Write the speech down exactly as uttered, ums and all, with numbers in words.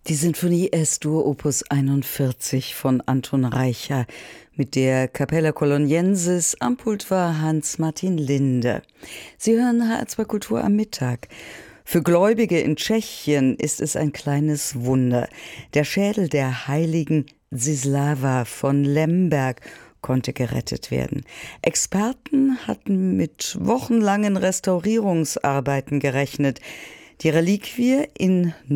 Die Sinfonie S-Dur Opus einundvierzig von Anton Reicha mit der Capella Coloniensis. Am Pult war Hans-Martin Linde. Sie hören H R zwei Kultur am Mittag. Für Gläubige in Tschechien ist es ein kleines Wunder. Der Schädel der heiligen Zisława von Lemberg konnte gerettet werden. Experten hatten mit wochenlangen Restaurierungsarbeiten gerechnet. Die Reliquie in